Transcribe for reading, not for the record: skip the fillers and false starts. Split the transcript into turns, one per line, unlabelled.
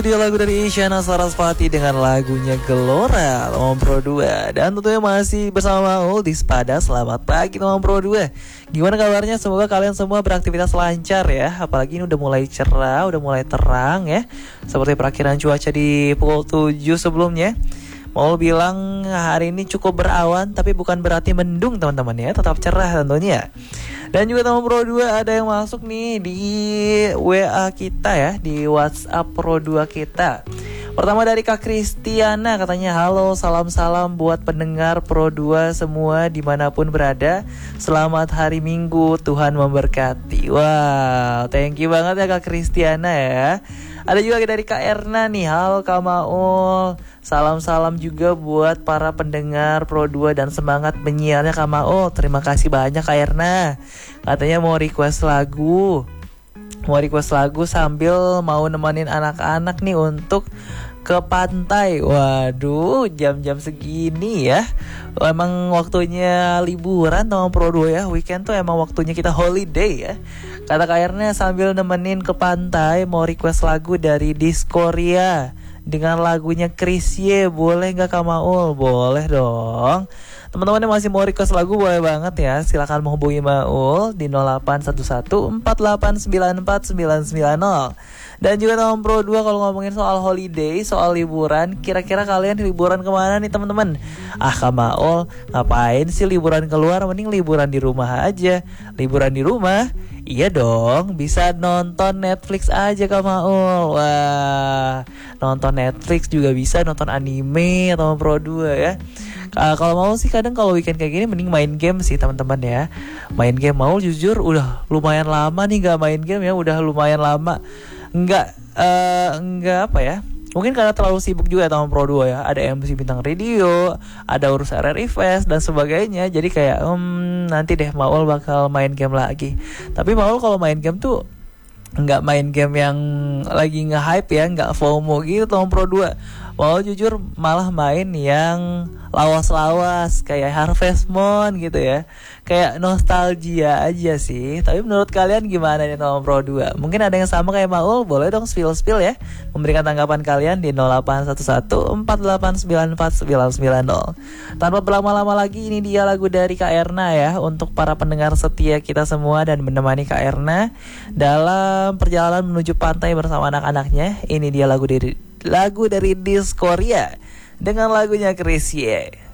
Dia lagu dari Isyana Sarasvati dengan lagunya Gelora Nomor Pro 2. Dan tentunya masih bersama Maul di Spada. Selamat pagi Nomor Pro 2. Gimana kabarnya? Semoga kalian semua beraktivitas lancar ya. Apalagi ini udah mulai cerah, udah mulai terang ya. Seperti perakiran cuaca di pukul 7 sebelumnya. Maul bilang hari ini cukup berawan, tapi bukan berarti mendung teman-teman ya. Tetap cerah tentunya. Dan juga teman Pro 2 ada yang masuk nih di WA kita ya, di WhatsApp Pro 2 kita. Pertama dari Kak Kristiana, katanya halo, salam-salam buat pendengar Pro 2 semua dimanapun berada. Selamat hari Minggu, Tuhan memberkati. Wow, thank you banget ya Kak Kristiana ya. Ada juga dari Kak Erna nih, halo Kak Maul. Salam-salam juga buat para pendengar Pro 2 dan semangat penyiarnya Kak Maul. Terima kasih banyak Kak Erna. Katanya mau request lagu sambil mau nemenin anak-anak nih untuk ke pantai. Waduh, jam-jam segini ya. Emang waktunya liburan teman Pro 2 ya. Weekend tuh emang waktunya kita holiday ya. Kata Kak Erna sambil nemenin ke pantai mau request lagu dari Diskoria dengan lagunya Chrisye. Boleh gak Kak Maul? Boleh dong. Teman-teman yang masih mau request lagu boleh banget ya. Silakan menghubungi Maul di 081148949990. Dan juga teman Pro 2 kalau ngomongin soal holiday, soal liburan, kira-kira kalian liburan kemana nih teman-teman? Kak Maul, ngapain sih liburan keluar? Mending liburan di rumah aja. Liburan di rumah? Iya dong, bisa nonton Netflix aja Kak Maul. Wah, nonton Netflix juga bisa, nonton anime atau Pro 2 ya. Kalau mau sih kadang kalau weekend kayak gini mending main game sih teman-teman ya. Main game. Maul jujur udah lumayan lama nih gak main game ya, udah lumayan lama. Enggak apa ya, mungkin karena terlalu sibuk juga teman Pro 2 ya. Ada MC Bintang Radio, ada urus RRI Fest dan sebagainya. Jadi kayak nanti deh Maul bakal main game lagi. Tapi Maul kalau main game tuh nggak main game yang lagi nge-hype ya, nggak FOMO gitu teman Pro 2. Maul jujur malah main yang lawas-lawas kayak Harvest Moon gitu ya. Kayak nostalgia aja sih. Tapi menurut kalian gimana nih teman Pro 2? Mungkin ada yang sama kayak Maul, boleh dong spill ya. Memberikan tanggapan kalian di 081148949990. Tanpa berlama-lama lagi, ini dia lagu dari Kak Erna ya, untuk para pendengar setia kita semua dan menemani Kak Erna dalam perjalanan menuju pantai bersama anak-anaknya. Ini dia lagu dari Diskoria dengan lagunya Chrisye.